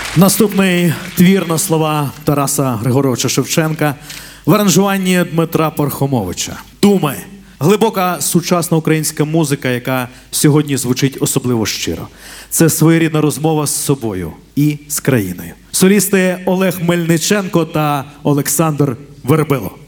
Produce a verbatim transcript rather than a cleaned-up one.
Наступний твір на слова Тараса Григоровича Шевченка в аранжуванні Дмитра Пархомовича. «Думи» – глибока сучасна українська музика, яка сьогодні звучить особливо щиро. Це своєрідна розмова з собою і з країною. Солісти Олег Мельниченко та Олександр Вербило.